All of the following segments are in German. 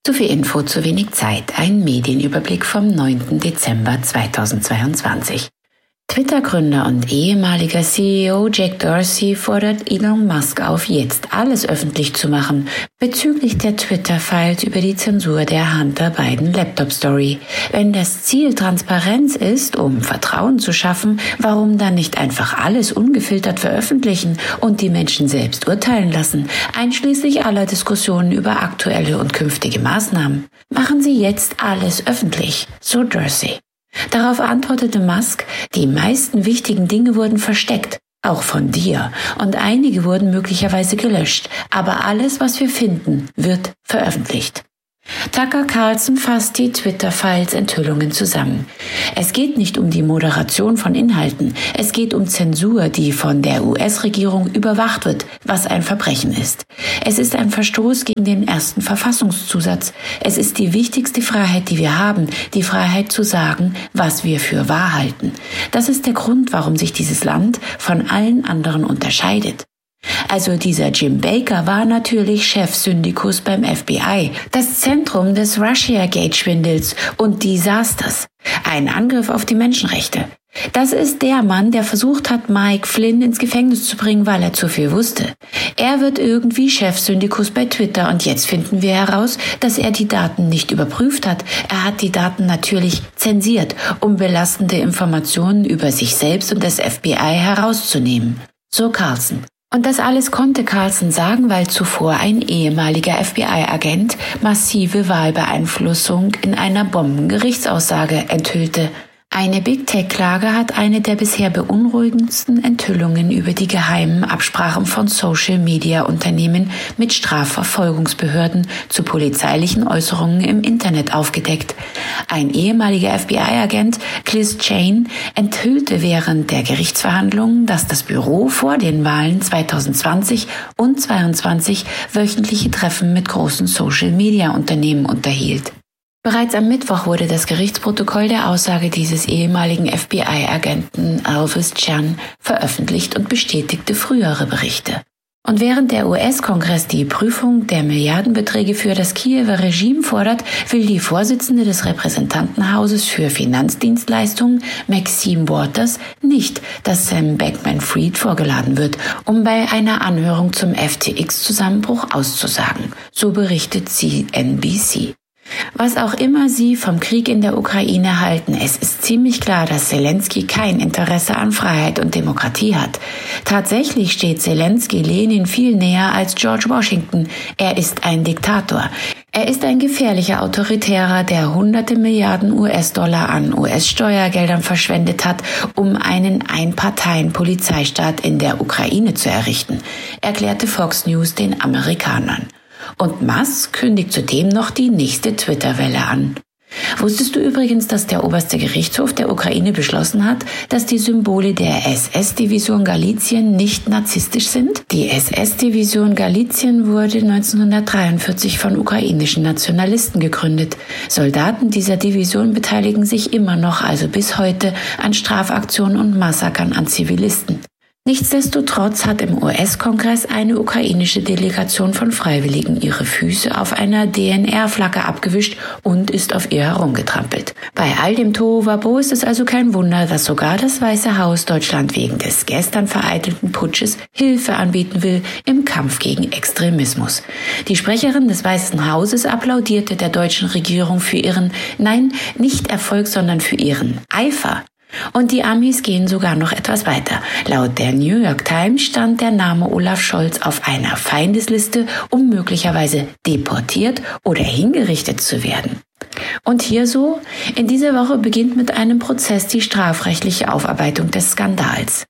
Zu viel Info, zu wenig Zeit. Ein Medienüberblick vom 9. Dezember 2022. Twitter-Gründer und ehemaliger CEO Jack Dorsey fordert Elon Musk auf, jetzt alles öffentlich zu machen bezüglich der Twitter-Files über die Zensur der Hunter Biden Laptop-Story. Wenn das Ziel Transparenz ist, um Vertrauen zu schaffen, warum dann nicht einfach alles ungefiltert veröffentlichen und die Menschen selbst urteilen lassen, einschließlich aller Diskussionen über aktuelle und künftige Maßnahmen? Machen Sie jetzt alles öffentlich, so Dorsey. Darauf antwortete Musk, die meisten wichtigen Dinge wurden versteckt, auch von dir, und einige wurden möglicherweise gelöscht, aber alles, was wir finden, wird veröffentlicht. Tucker Carlson fasst die Twitter-Files-Enthüllungen zusammen. Es geht nicht um die Moderation von Inhalten, es geht um Zensur, die von der US-Regierung überwacht wird, was ein Verbrechen ist. Es ist ein Verstoß gegen den ersten Verfassungszusatz. Es ist die wichtigste Freiheit, die wir haben, die Freiheit zu sagen, was wir für wahr halten. Das ist der Grund, warum sich dieses Land von allen anderen unterscheidet. Also dieser Jim Baker war natürlich Chefsyndikus beim FBI, das Zentrum des Russiagate-Schwindels und Desasters. Ein Angriff auf die Menschenrechte. Das ist der Mann, der versucht hat, Mike Flynn ins Gefängnis zu bringen, weil er zu viel wusste. Er wird irgendwie Chefsyndikus bei Twitter und jetzt finden wir heraus, dass er die Daten nicht überprüft hat. Er hat die Daten natürlich zensiert, um belastende Informationen über sich selbst und das FBI herauszunehmen. So Carlson. Und das alles konnte Carlson sagen, weil zuvor ein ehemaliger FBI-Agent massive Wahlbeeinflussung in einer Bombengerichtsaussage enthüllte. Eine Big-Tech-Klage hat eine der bisher beunruhigendsten Enthüllungen über die geheimen Absprachen von Social-Media-Unternehmen mit Strafverfolgungsbehörden zu polizeilichen Äußerungen im Internet aufgedeckt. Ein ehemaliger FBI-Agent, Liz Cheney, enthüllte während der Gerichtsverhandlungen, dass das Büro vor den Wahlen 2020 und 2022 wöchentliche Treffen mit großen Social-Media-Unternehmen unterhielt. Bereits am Mittwoch wurde das Gerichtsprotokoll der Aussage dieses ehemaligen FBI-Agenten Elvis Chan veröffentlicht und bestätigte frühere Berichte. Und während der US-Kongress die Prüfung der Milliardenbeträge für das Kiewer Regime fordert, will die Vorsitzende des Repräsentantenhauses für Finanzdienstleistungen, Maxine Waters, nicht, dass Sam Bankman-Fried vorgeladen wird, um bei einer Anhörung zum FTX-Zusammenbruch auszusagen. So berichtet CNBC. Was auch immer Sie vom Krieg in der Ukraine halten, es ist ziemlich klar, dass Zelensky kein Interesse an Freiheit und Demokratie hat. Tatsächlich steht Zelensky Lenin viel näher als George Washington. Er ist ein Diktator. Er ist ein gefährlicher Autoritärer, der hunderte Milliarden US-Dollar an US-Steuergeldern verschwendet hat, um einen Einparteien-Polizeistaat in der Ukraine zu errichten, erklärte Fox News den Amerikanern. Und Musk kündigt zudem noch die nächste Twitter-Welle an. Wusstest du übrigens, dass der oberste Gerichtshof der Ukraine beschlossen hat, dass die Symbole der SS-Division Galizien nicht narzisstisch sind? Die SS-Division Galizien wurde 1943 von ukrainischen Nationalisten gegründet. Soldaten dieser Division beteiligen sich immer noch, also bis heute, an Strafaktionen und Massakern an Zivilisten. Nichtsdestotrotz hat im US-Kongress eine ukrainische Delegation von Freiwilligen ihre Füße auf einer DNR-Flagge abgewischt und ist auf ihr herumgetrampelt. Bei all dem Tohuwabohu ist es also kein Wunder, dass sogar das Weiße Haus Deutschland wegen des gestern vereitelten Putsches Hilfe anbieten will im Kampf gegen Extremismus. Die Sprecherin des Weißen Hauses applaudierte der deutschen Regierung für ihren, nein, nicht Erfolg, sondern für ihren Eifer. Und die Amis gehen sogar noch etwas weiter. Laut der New York Times stand der Name Olaf Scholz auf einer Feindesliste, um möglicherweise deportiert oder hingerichtet zu werden. Und hier so, in dieser Woche beginnt mit einem Prozess die strafrechtliche Aufarbeitung des Skandals.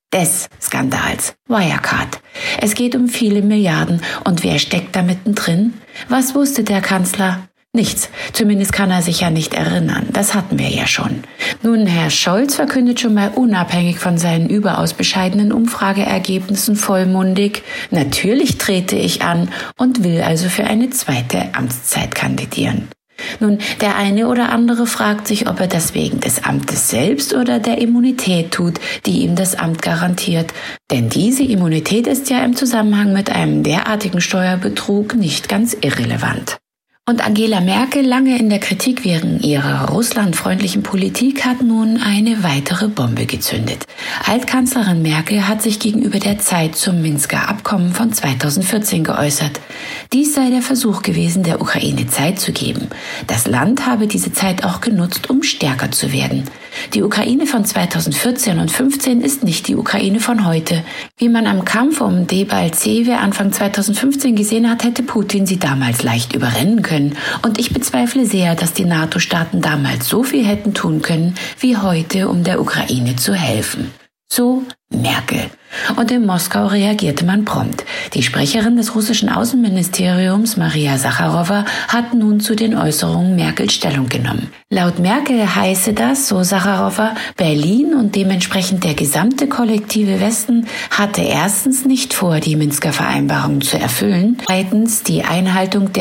Wirecard. Es geht um viele Milliarden und wer steckt da mittendrin? Was wusste der Kanzler? Nichts. Zumindest kann er sich ja nicht erinnern. Das hatten wir ja schon. Nun, Herr Scholz verkündet schon mal unabhängig von seinen überaus bescheidenen Umfrageergebnissen vollmundig: Natürlich trete ich an und will also für eine zweite Amtszeit kandidieren. Nun, der eine oder andere fragt sich, ob er das wegen des Amtes selbst oder der Immunität tut, die ihm das Amt garantiert. Denn diese Immunität ist ja im Zusammenhang mit einem derartigen Steuerbetrug nicht ganz irrelevant. Und Angela Merkel, lange in der Kritik wegen ihrer russlandfreundlichen Politik, hat nun eine weitere Bombe gezündet. Altkanzlerin Merkel hat sich gegenüber der Zeit zum Minsker Abkommen von 2014 geäußert. Dies sei der Versuch gewesen, der Ukraine Zeit zu geben. Das Land habe diese Zeit auch genutzt, um stärker zu werden. Die Ukraine von 2014 und 2015 ist nicht die Ukraine von heute. Wie man am Kampf um Debaltseve Anfang 2015 gesehen hat, hätte Putin sie damals leicht überrennen können. Und ich bezweifle sehr, dass die NATO-Staaten damals so viel hätten tun können, wie heute, um der Ukraine zu helfen. So Merkel. Und in Moskau reagierte man prompt. Die Sprecherin des russischen Außenministeriums, Maria Sacharowa, hat nun zu den Äußerungen Merkels Stellung genommen. Laut Merkel heiße das, so Sacharowa, Berlin und dementsprechend der gesamte kollektive Westen hatte erstens nicht vor, die Minsker Vereinbarung zu erfüllen, zweitens die Einhaltung der